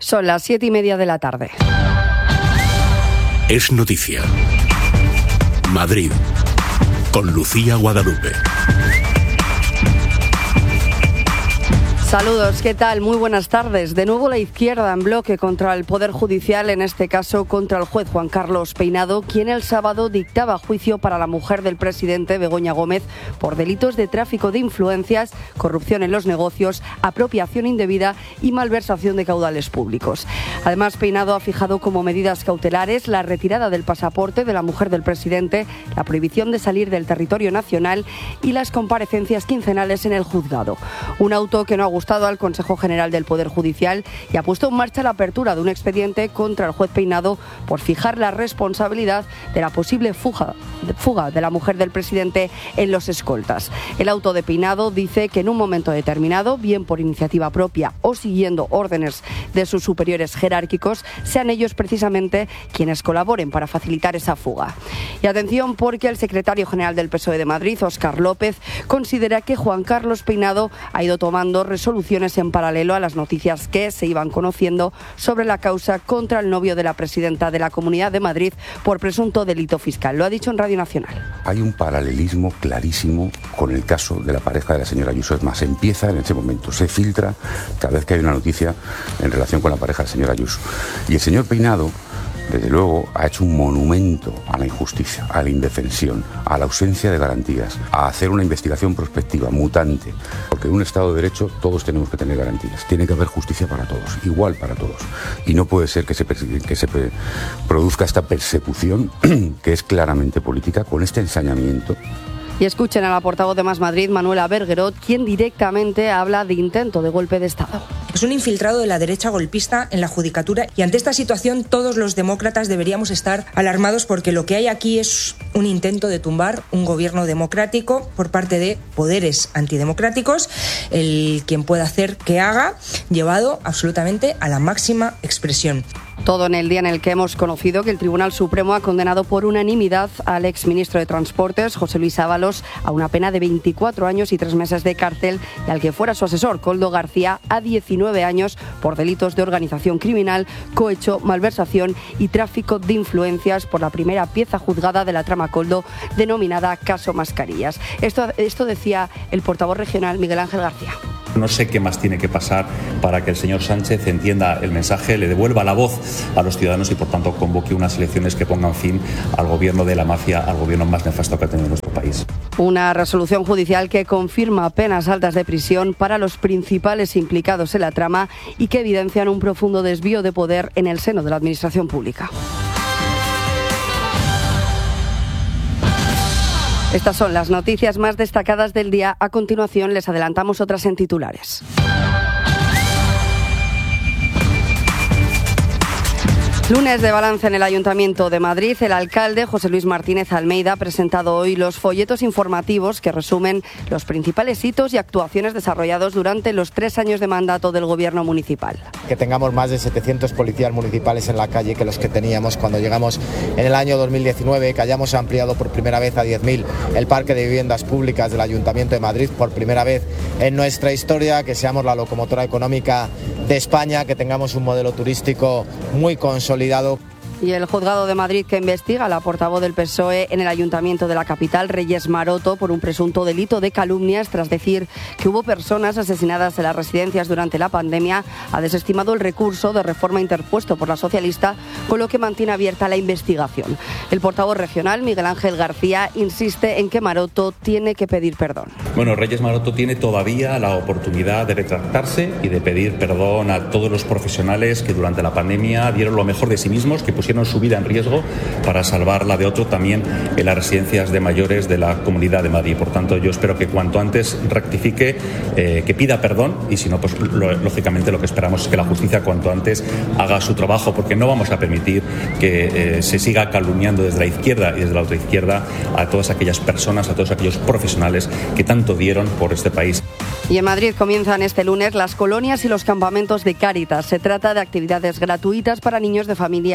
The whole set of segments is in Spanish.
Son las 7:30 de la tarde. Es noticia. Madrid, con Lucía Guadalupe. Saludos, ¿qué tal? Muy buenas tardes. De nuevo la izquierda en bloque contra el Poder Judicial, en este caso contra el juez Juan Carlos Peinado, quien el sábado dictaba juicio para la mujer del presidente, Begoña Gómez, por delitos de tráfico de influencias, corrupción en los negocios, apropiación indebida y malversación de caudales públicos. Además, Peinado ha fijado como medidas cautelares la retirada del pasaporte de la mujer del presidente, la prohibición de salir del territorio nacional y las comparecencias quincenales en el juzgado. Un auto que no ha gustado al Consejo General del Poder Judicial y ha puesto en marcha la apertura de un expediente contra el juez Peinado por fijar la responsabilidad de la posible fuga de la mujer del presidente en los escoltas. El auto de Peinado dice que en un momento determinado, bien por iniciativa propia o siguiendo órdenes de sus superiores jerárquicos, sean ellos precisamente quienes colaboren para facilitar esa fuga. Y atención, porque el secretario general del PSOE de Madrid, Óscar López, considera que Juan Carlos Peinado ha ido tomando resoluciones en paralelo a las noticias que se iban conociendo sobre la causa contra el novio de la presidenta de la Comunidad de Madrid por presunto delito fiscal. Lo ha dicho en Radio Nacional. Hay un paralelismo clarísimo con el caso de la pareja de la señora Ayuso. Es más, empieza en ese momento, se filtra cada vez que hay una noticia en relación con la pareja de la señora Ayuso. Y el señor Peinado, desde luego, ha hecho un monumento a la injusticia, a la indefensión, a la ausencia de garantías, a hacer una investigación prospectiva, mutante. Porque en un Estado de Derecho todos tenemos que tener garantías. Tiene que haber justicia para todos, igual para todos. Y no puede ser que se produzca esta persecución, que es claramente política, con este ensañamiento. Y escuchen a la portavoz de Más Madrid, Manuela Bergerot, quien directamente habla de intento de golpe de Estado. Es un infiltrado de la derecha golpista en la judicatura y ante esta situación todos los demócratas deberíamos estar alarmados porque lo que hay aquí es un intento de tumbar un gobierno democrático por parte de poderes antidemocráticos, el quien pueda hacer que haga, llevado absolutamente a la máxima expresión. Todo en el día en el que hemos conocido que el Tribunal Supremo ha condenado por unanimidad al exministro de Transportes, José Luis Ábalos, a una pena de 24 años y 3 meses de cárcel y al que fuera su asesor, Koldo García, a 19 años por delitos de organización criminal, cohecho, malversación y tráfico de influencias por la primera pieza juzgada de la trama Koldo, denominada Caso Mascarillas. Esto decía el portavoz regional Miguel Ángel García. No sé qué más tiene que pasar para que el señor Sánchez entienda el mensaje, le devuelva la voz a los ciudadanos y, por tanto, convoque unas elecciones que pongan fin al gobierno de la mafia, al gobierno más nefasto que ha tenido nuestro país. Una resolución judicial que confirma penas altas de prisión para los principales implicados en la trama y que evidencian un profundo desvío de poder en el seno de la administración pública. Estas son las noticias más destacadas del día. A continuación les adelantamos otras en titulares. Lunes de balance en el Ayuntamiento de Madrid. El alcalde José Luis Martínez Almeida ha presentado hoy los folletos informativos que resumen los principales hitos y actuaciones desarrollados durante los 3 años de mandato del Gobierno municipal. Que tengamos más de 700 policías municipales en la calle que los que teníamos cuando llegamos en el año 2019, que hayamos ampliado por primera vez a 10.000 el parque de viviendas públicas del Ayuntamiento de Madrid por primera vez en nuestra historia, que seamos la locomotora económica de España, que tengamos un modelo turístico muy consolidado. Y el Juzgado de Madrid, que investiga a la portavoz del PSOE en el Ayuntamiento de la capital, Reyes Maroto, por un presunto delito de calumnias tras decir que hubo personas asesinadas en las residencias durante la pandemia, ha desestimado el recurso de reforma interpuesto por la socialista, con lo que mantiene abierta la investigación. El portavoz regional, Miguel Ángel García, insiste en que Maroto tiene que pedir perdón. Bueno, Reyes Maroto tiene todavía la oportunidad de retractarse y de pedir perdón a todos los profesionales que durante la pandemia dieron lo mejor de sí mismos, que pusieron su vida en riesgo para salvar la de otro también en las residencias de mayores de la Comunidad de Madrid. Por tanto, yo espero que cuanto antes rectifique, que pida perdón y si no, pues lógicamente lo que esperamos es que la justicia cuanto antes haga su trabajo, porque no vamos a permitir que se siga calumniando desde la izquierda y desde la otra izquierda a todas aquellas personas, a todos aquellos profesionales que tanto dieron por este país. Y en Madrid comienzan este lunes las colonias y los campamentos de Cáritas. Se trata de actividades gratuitas para niños de familias vulnerables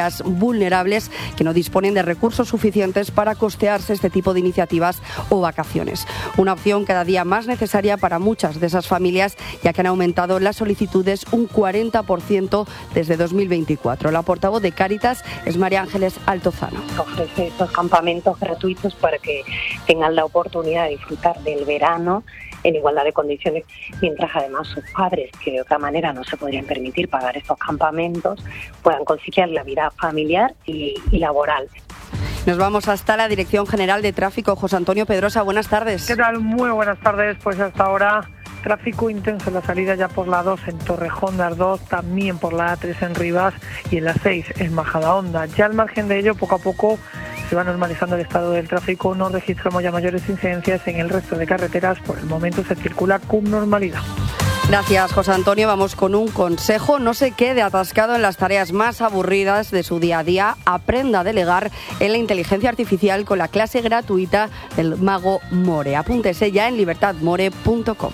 vulnerables que no disponen de recursos suficientes para costearse este tipo de iniciativas o vacaciones. Una opción cada día más necesaria para muchas de esas familias, ya que han aumentado las solicitudes un 40% desde 2024. La portavoz de Cáritas es María Ángeles Altozano. Ofrece estos campamentos gratuitos para que tengan la oportunidad de disfrutar del verano en igualdad de condiciones, mientras además sus padres, que de otra manera no se podrían permitir pagar estos campamentos, puedan conciliar la vida familiar y laboral. Nos vamos hasta la Dirección General de Tráfico. José Antonio Pedrosa, buenas tardes. ¿Qué tal? Muy buenas tardes. Pues hasta ahora tráfico intenso en la salida ya por la 2 en Torrejón de Ardoz, también por la A3 en Rivas y en la 6 en Majadahonda. Ya al margen de ello, poco a poco se va normalizando el estado del tráfico. No registramos ya mayores incidencias en el resto de carreteras. Por el momento se circula con normalidad. Gracias, José Antonio. Vamos con un consejo. No se quede atascado en las tareas más aburridas de su día a día. Aprenda a delegar en la inteligencia artificial con la clase gratuita del Mago More. Apúntese ya en libertadmore.com.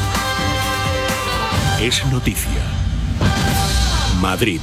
Es noticia. Madrid.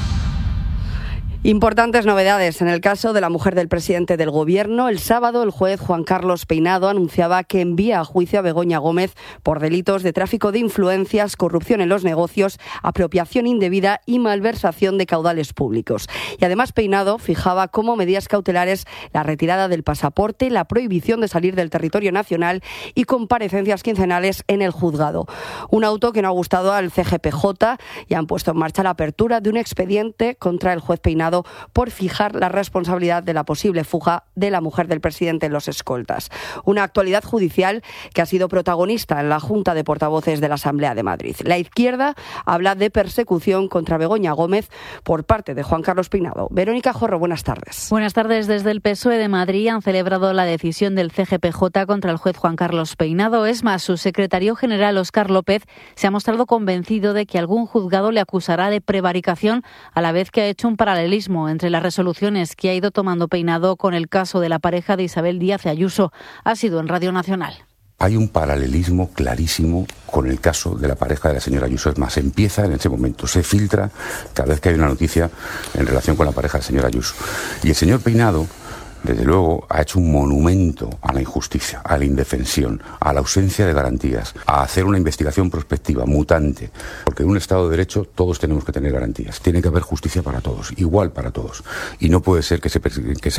Importantes novedades en el caso de la mujer del presidente del Gobierno. El sábado, el juez Juan Carlos Peinado anunciaba que envía a juicio a Begoña Gómez por delitos de tráfico de influencias, corrupción en los negocios, apropiación indebida y malversación de caudales públicos. Y además Peinado fijaba como medidas cautelares la retirada del pasaporte, la prohibición de salir del territorio nacional y comparecencias quincenales en el juzgado. Un auto que no ha gustado al CGPJ y han puesto en marcha la apertura de un expediente contra el juez Peinado por fijar la responsabilidad de la posible fuga de la mujer del presidente en los escoltas. Una actualidad judicial que ha sido protagonista en la Junta de Portavoces de la Asamblea de Madrid. La izquierda habla de persecución contra Begoña Gómez por parte de Juan Carlos Peinado. Verónica Jorro, buenas tardes. Buenas tardes. Desde el PSOE de Madrid han celebrado la decisión del CGPJ contra el juez Juan Carlos Peinado. Es más, su secretario general, Óscar López, se ha mostrado convencido de que algún juzgado le acusará de prevaricación, a la vez que ha hecho un paralelismo entre las resoluciones que ha ido tomando Peinado con el caso de la pareja de Isabel Díaz Ayuso. Ha sido en Radio Nacional. Hay un paralelismo clarísimo con el caso de la pareja de la señora Ayuso. Es más, empieza en ese momento, se filtra cada vez que hay una noticia en relación con la pareja de la señora Ayuso. Y el señor Peinado, desde luego, ha hecho un monumento a la injusticia, a la indefensión, a la ausencia de garantías, a hacer una investigación prospectiva, mutante. Porque en un Estado de Derecho todos tenemos que tener garantías. Tiene que haber justicia para todos, igual para todos. Y no puede ser que se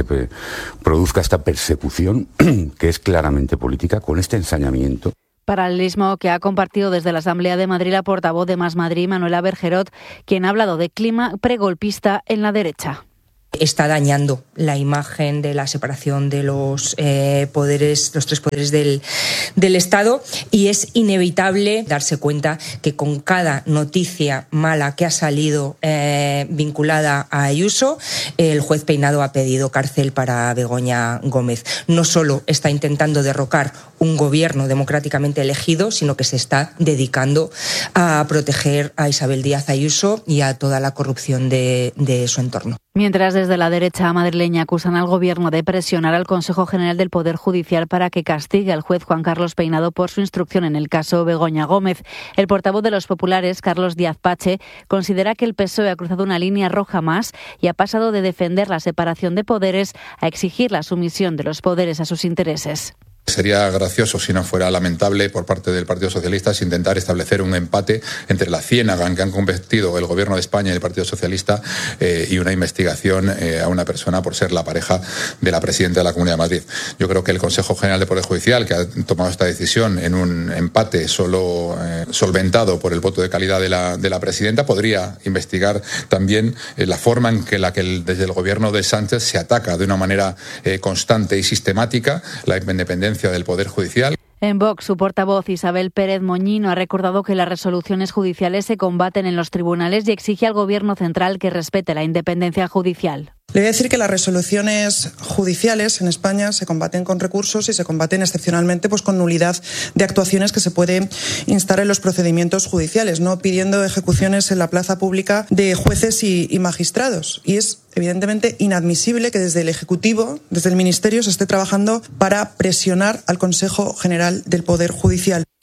produzca esta persecución, que es claramente política, con este ensañamiento. Paralelismo que ha compartido desde la Asamblea de Madrid la portavoz de Más Madrid, Manuela Bergerot, quien ha hablado de clima pregolpista en la derecha. Está dañando la imagen de la separación de los poderes, los tres poderes del Estado, y es inevitable darse cuenta que con cada noticia mala que ha salido vinculada a Ayuso, el juez Peinado ha pedido cárcel para Begoña Gómez. No solo está intentando derrocar un gobierno democráticamente elegido, sino que se está dedicando a proteger a Isabel Díaz Ayuso y a toda la corrupción de su entorno. Mientras desde la derecha madrileña acusan al Gobierno de presionar al Consejo General del Poder Judicial para que castigue al juez Juan Carlos Peinado por su instrucción en el caso Begoña Gómez. El portavoz de los populares, Carlos Díaz Pache, considera que el PSOE ha cruzado una línea roja más y ha pasado de defender la separación de poderes a exigir la sumisión de los poderes a sus intereses. Sería gracioso, si no fuera lamentable, por parte del Partido Socialista intentar establecer un empate entre la ciénaga en que han convertido el Gobierno de España y el Partido Socialista y una investigación a una persona por ser la pareja de la presidenta de la Comunidad de Madrid. Yo creo que el Consejo General del Poder Judicial, que ha tomado esta decisión en un empate solo solventado por el voto de calidad de la presidenta, podría investigar también la forma en que desde el Gobierno de Sánchez se ataca de una manera constante y sistemática la independencia del Poder Judicial. En Vox, su portavoz Isabel Pérez Moñino ha recordado que las resoluciones judiciales se combaten en los tribunales y exige al Gobierno central que respete la independencia judicial. Le voy a decir que las resoluciones judiciales en España se combaten con recursos y se combaten excepcionalmente con nulidad de actuaciones que se puede instar en los procedimientos judiciales, no pidiendo ejecuciones en la plaza pública de jueces y magistrados. Y es evidentemente inadmisible que desde el Ejecutivo, desde el Ministerio, se esté trabajando para presionar al Consejo General del Poder Judicial.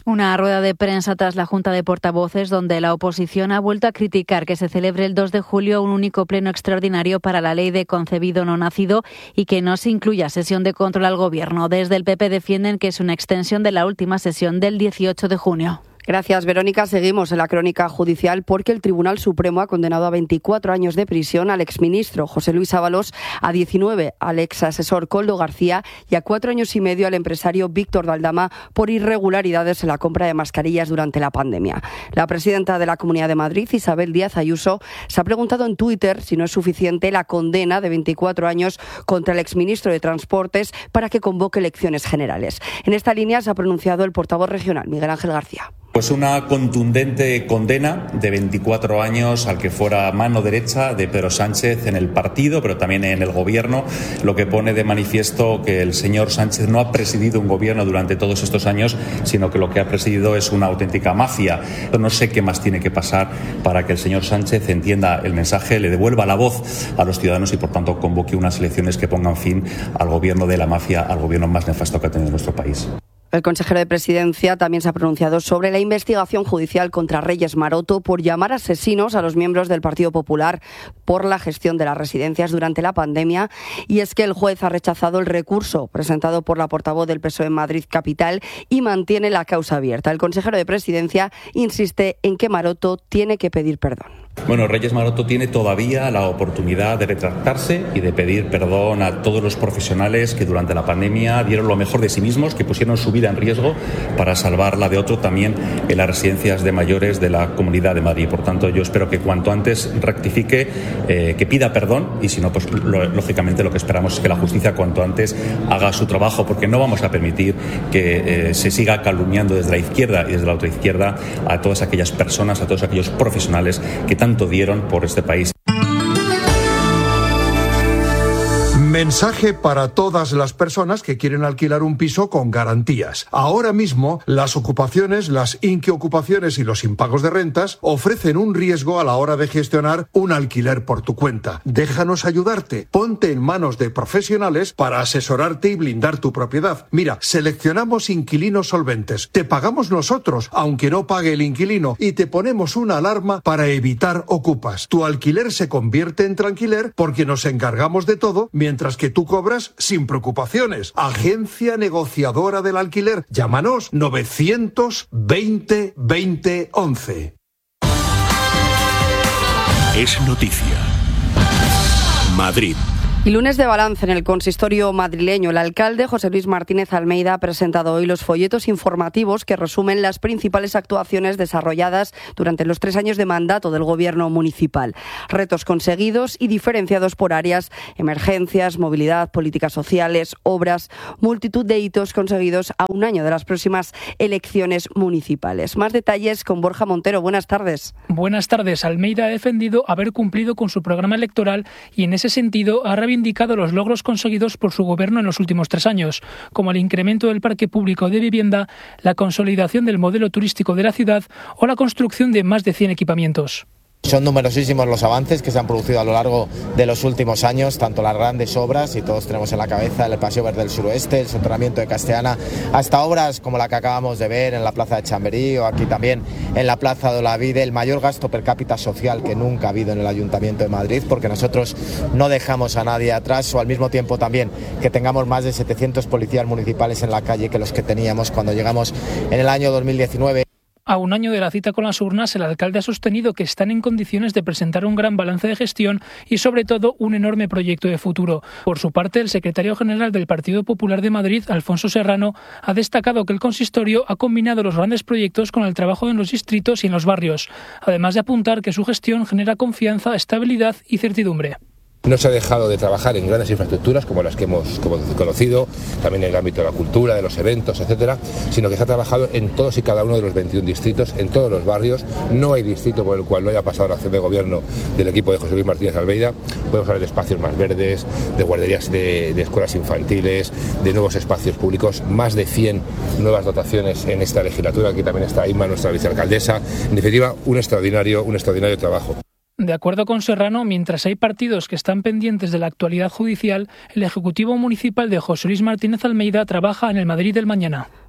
Una rueda de prensa tras la Junta de Portavoces donde la oposición ha vuelto a criticar que se celebre el 2 de julio un único pleno extraordinario para la ley de concebido no nacido y que no se incluya sesión de control al Gobierno. Desde el PP defienden que es una extensión de la última sesión del 18 de junio. Gracias, Verónica. Seguimos en la crónica judicial porque el Tribunal Supremo ha condenado a 24 años de prisión al exministro José Luis Ábalos, a 19 al exasesor Koldo García y a 4 años y medio al empresario Víctor Daldama por irregularidades en la compra de mascarillas durante la pandemia. La presidenta de la Comunidad de Madrid, Isabel Díaz Ayuso, se ha preguntado en Twitter si no es suficiente la condena de 24 años contra el exministro de Transportes para que convoque elecciones generales. En esta línea se ha pronunciado el portavoz regional, Miguel Ángel García. Pues una contundente condena de 24 años al que fuera mano derecha de Pedro Sánchez en el partido, pero también en el gobierno, lo que pone de manifiesto que el señor Sánchez no ha presidido un gobierno durante todos estos años, sino que lo que ha presidido es una auténtica mafia. No sé qué más tiene que pasar para que el señor Sánchez entienda el mensaje, le devuelva la voz a los ciudadanos y, por tanto, convoque unas elecciones que pongan fin al gobierno de la mafia, al gobierno más nefasto que ha tenido nuestro país. El consejero de Presidencia también se ha pronunciado sobre la investigación judicial contra Reyes Maroto por llamar asesinos a los miembros del Partido Popular por la gestión de las residencias durante la pandemia. Y es que el juez ha rechazado el recurso presentado por la portavoz del PSOE en Madrid Capital y mantiene la causa abierta. El consejero de Presidencia insiste en que Maroto tiene que pedir perdón. Bueno, Reyes Maroto tiene todavía la oportunidad de retractarse y de pedir perdón a todos los profesionales que durante la pandemia dieron lo mejor de sí mismos, que pusieron su vida en riesgo para salvar la de otro también en las residencias de mayores de la Comunidad de Madrid. Por tanto, yo espero que cuanto antes rectifique, que pida perdón y si no, pues lógicamente lo que esperamos es que la justicia cuanto antes haga su trabajo, porque no vamos a permitir que se siga calumniando desde la izquierda y desde la otra izquierda a todas aquellas personas, a todos aquellos profesionales que tanto dieron por este país. Mensaje para todas las personas que quieren alquilar un piso con garantías. Ahora mismo, las ocupaciones, las inquiocupaciones y los impagos de rentas ofrecen un riesgo a la hora de gestionar un alquiler por tu cuenta. Déjanos ayudarte. Ponte en manos de profesionales para asesorarte y blindar tu propiedad. Mira, seleccionamos inquilinos solventes. Te pagamos nosotros, aunque no pague el inquilino, y te ponemos una alarma para evitar ocupas. Tu alquiler se convierte en tranquiler porque nos encargamos de todo mientras que tú cobras sin preocupaciones. Agencia negociadora del alquiler. Llámanos 920 20 11. Es noticia. Madrid. Y lunes de balance en el consistorio madrileño. El alcalde José Luis Martínez Almeida ha presentado hoy los folletos informativos que resumen las principales actuaciones desarrolladas durante los 3 años de mandato del gobierno municipal. Retos conseguidos y diferenciados por áreas, emergencias, movilidad, políticas sociales, obras, multitud de hitos conseguidos a un año de las próximas elecciones municipales. Más detalles con Borja Montero. Buenas tardes. Buenas tardes. Almeida ha defendido haber cumplido con su programa electoral y en ese sentido ha reivindicado los logros conseguidos por su gobierno en los últimos 3 años, como el incremento del parque público de vivienda, la consolidación del modelo turístico de la ciudad o la construcción de más de 100 equipamientos. Son numerosísimos los avances que se han producido a lo largo de los últimos años, tanto las grandes obras, y todos tenemos en la cabeza el Paseo Verde del Suroeste, el soterramiento de Castellana, hasta obras como la que acabamos de ver en la Plaza de Chamberí o aquí también en la Plaza de Olavide, el mayor gasto per cápita social que nunca ha habido en el Ayuntamiento de Madrid, porque nosotros no dejamos a nadie atrás, o al mismo tiempo también que tengamos más de 700 policías municipales en la calle que los que teníamos cuando llegamos en el año 2019. A un año de la cita con las urnas, el alcalde ha sostenido que están en condiciones de presentar un gran balance de gestión y, sobre todo, un enorme proyecto de futuro. Por su parte, el secretario general del Partido Popular de Madrid, Alfonso Serrano, ha destacado que el consistorio ha combinado los grandes proyectos con el trabajo en los distritos y en los barrios, además de apuntar que su gestión genera confianza, estabilidad y certidumbre. No se ha dejado de trabajar en grandes infraestructuras como las que hemos conocido, también en el ámbito de la cultura, de los eventos, etcétera, sino que se ha trabajado en todos y cada uno de los 21 distritos, en todos los barrios. No hay distrito por el cual no haya pasado la acción de gobierno del equipo de José Luis Martínez Almeida. Podemos hablar de espacios más verdes, de guarderías de escuelas infantiles, de nuevos espacios públicos, más de 100 nuevas dotaciones en esta legislatura. Aquí también está Inma, nuestra vicealcaldesa. En definitiva, un extraordinario trabajo. De acuerdo con Serrano, mientras hay partidos que están pendientes de la actualidad judicial, el Ejecutivo Municipal de José Luis Martínez Almeida trabaja en el Madrid del mañana.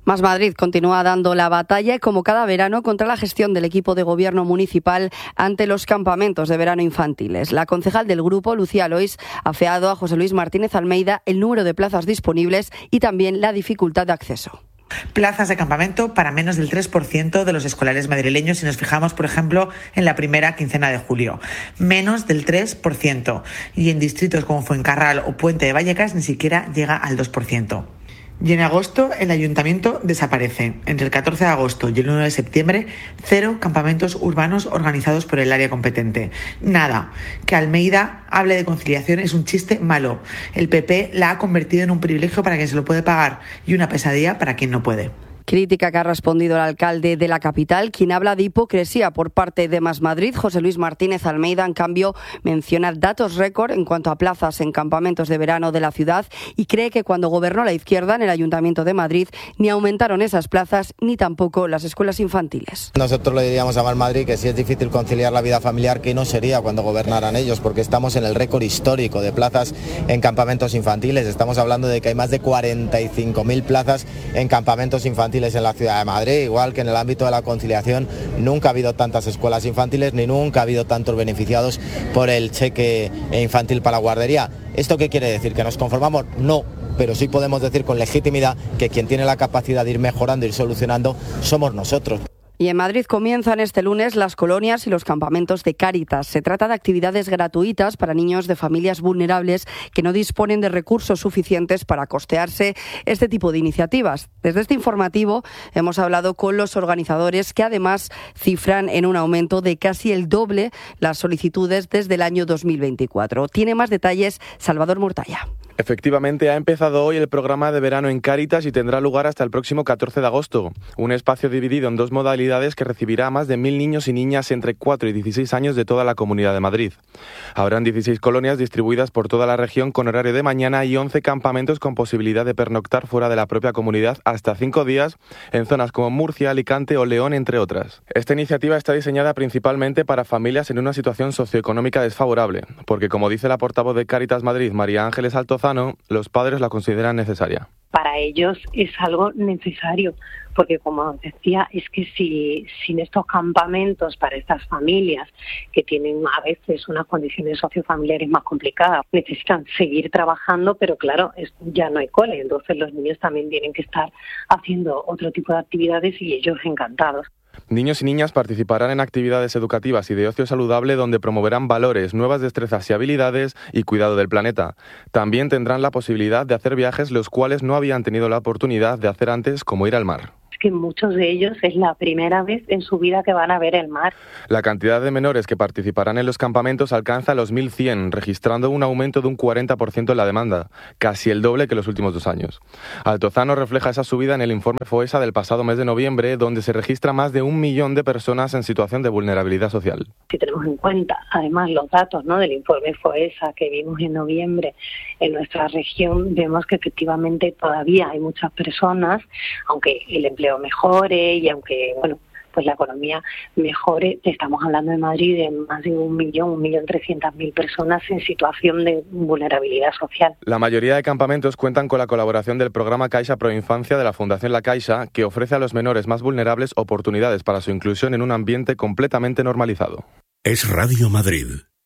Más Madrid continúa dando la batalla, como cada verano, contra la gestión del equipo de gobierno municipal ante los campamentos de verano infantiles. La concejal del grupo, Lucía Alois, ha afeado a José Luis Martínez Almeida el número de plazas disponibles y también la dificultad de acceso. Plazas de campamento para menos del 3% de los escolares madrileños si nos fijamos, por ejemplo, en la primera quincena de julio. Menos del 3%. Y en distritos como Fuencarral o Puente de Vallecas ni siquiera llega al 2%. Y en agosto el ayuntamiento desaparece. Entre el 14 de agosto y el 1 de septiembre, 0 campamentos urbanos organizados por el área competente. Nada. Que Almeida hable de conciliación es un chiste malo. El PP la ha convertido en un privilegio para quien se lo puede pagar y una pesadilla para quien no puede. Crítica que ha respondido el alcalde de la capital, quien habla de hipocresía por parte de Más Madrid. José Luis Martínez Almeida, en cambio, menciona datos récord en cuanto a plazas en campamentos de verano de la ciudad y cree que cuando gobernó la izquierda en el Ayuntamiento de Madrid ni aumentaron esas plazas ni tampoco las escuelas infantiles. Nosotros le diríamos a Más Madrid que si es difícil conciliar la vida familiar, que no sería cuando gobernaran ellos, porque estamos en el récord histórico de plazas en campamentos infantiles. Estamos hablando de que hay más de 45.000 plazas en campamentos infantiles en la ciudad de Madrid, igual que en el ámbito de la conciliación. Nunca ha habido tantas escuelas infantiles ni nunca ha habido tantos beneficiados por el cheque infantil para la guardería. ¿Esto qué quiere decir? ¿Que nos conformamos? No, pero sí podemos decir con legitimidad que quien tiene la capacidad de ir mejorando, ir solucionando, somos nosotros. Y en Madrid comienzan este lunes las colonias y los campamentos de Cáritas. Se trata de actividades gratuitas para niños de familias vulnerables que no disponen de recursos suficientes para costearse este tipo de iniciativas. Desde este informativo hemos hablado con los organizadores, que además cifran en un aumento de casi el doble las solicitudes desde el año 2024. Tiene más detalles Salvador Mortalla. Efectivamente, ha empezado hoy el programa de verano en Cáritas y tendrá lugar hasta el próximo 14 de agosto. Un espacio dividido en 2 modalidades que recibirá a más de 1.000 niños y niñas entre 4 y 16 años de toda la Comunidad de Madrid. Habrán 16 colonias distribuidas por toda la región con horario de mañana y 11 campamentos con posibilidad de pernoctar fuera de la propia comunidad hasta 5 días en zonas como Murcia, Alicante o León, entre otras. Esta iniciativa está diseñada principalmente para familias en una situación socioeconómica desfavorable, porque, como dice la portavoz de Cáritas Madrid, María Ángeles Altozano, los padres la consideran necesaria. Para ellos es algo necesario, porque como decía, es que sin estos campamentos para estas familias que tienen a veces unas condiciones sociofamiliares más complicadas, necesitan seguir trabajando, pero claro, ya no hay cole, entonces los niños también tienen que estar haciendo otro tipo de actividades y ellos encantados. Niños y niñas participarán en actividades educativas y de ocio saludable donde promoverán valores, nuevas destrezas y habilidades y cuidado del planeta. También tendrán la posibilidad de hacer viajes los cuales no habían tenido la oportunidad de hacer antes, como ir al mar. Que muchos de ellos es la primera vez en su vida que van a ver el mar. La cantidad de menores que participarán en los campamentos alcanza los 1.100, registrando un aumento de un 40% en la demanda, casi el doble que los últimos 2 años. Altozano refleja esa subida en el informe FOESA del pasado mes de noviembre, donde se registra más de 1 millón de personas en situación de vulnerabilidad social. Si tenemos en cuenta, además, los datos, ¿no?, del informe FOESA que vimos en noviembre en nuestra región, vemos que efectivamente todavía hay muchas personas, aunque el empleo mejore y aunque, pues la economía mejore, estamos hablando de Madrid de más de 1.300.000 personas en situación de vulnerabilidad social. La mayoría de campamentos cuentan con la colaboración del programa Caixa Proinfancia de la Fundación La Caixa, que ofrece a los menores más vulnerables oportunidades para su inclusión en un ambiente completamente normalizado. Es Radio Madrid,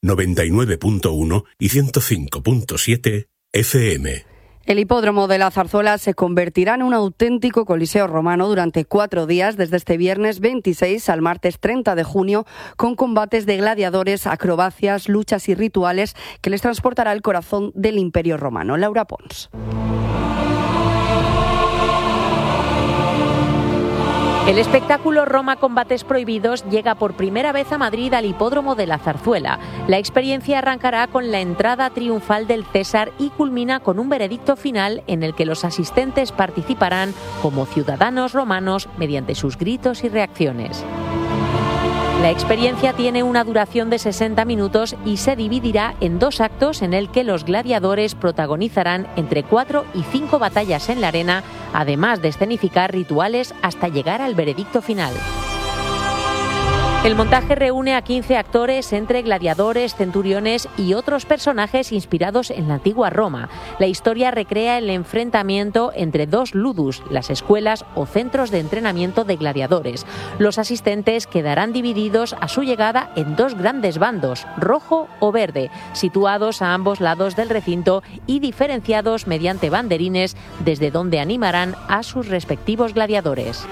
99.1 y 105.7 FM. El hipódromo de la Zarzuela se convertirá en un auténtico coliseo romano durante 4 días, desde este viernes 26 al martes 30 de junio, con combates de gladiadores, acrobacias, luchas y rituales que les transportará al corazón del Imperio Romano. Laura Pons. El espectáculo Roma Combates Prohibidos llega por primera vez a Madrid al hipódromo de la Zarzuela. La experiencia arrancará con la entrada triunfal del César y culmina con un veredicto final en el que los asistentes participarán como ciudadanos romanos mediante sus gritos y reacciones. La experiencia tiene una duración de 60 minutos y se dividirá en 2 actos en el que los gladiadores protagonizarán entre 4 y 5 batallas en la arena, además de escenificar rituales hasta llegar al veredicto final. El montaje reúne a 15 actores entre gladiadores, centuriones y otros personajes inspirados en la antigua Roma. La historia recrea el enfrentamiento entre dos ludus, las escuelas o centros de entrenamiento de gladiadores. Los asistentes quedarán divididos a su llegada en dos grandes bandos, rojo o verde, situados a ambos lados del recinto y diferenciados mediante banderines desde donde animarán a sus respectivos gladiadores.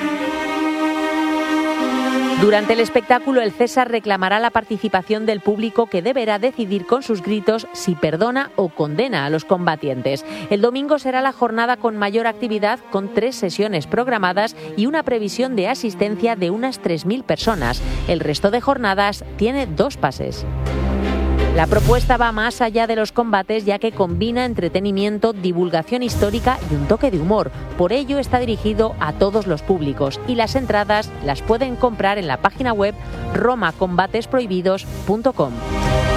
Durante el espectáculo, el César reclamará la participación del público, que deberá decidir con sus gritos si perdona o condena a los combatientes. El domingo será la jornada con mayor actividad, con 3 sesiones programadas y una previsión de asistencia de unas 3.000 personas. El resto de jornadas tiene 2 pases. La propuesta va más allá de los combates, ya que combina entretenimiento, divulgación histórica y un toque de humor. Por ello está dirigido a todos los públicos y las entradas las pueden comprar en la página web romacombatesprohibidos.com.